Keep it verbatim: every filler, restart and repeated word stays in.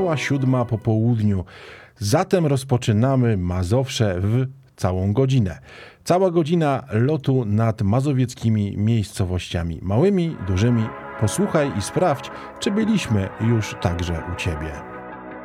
minęła siódma po południu. Zatem rozpoczynamy Mazowsze w całą godzinę. Cała godzina lotu nad mazowieckimi miejscowościami małymi, dużymi. Posłuchaj i sprawdź, czy byliśmy już także u Ciebie.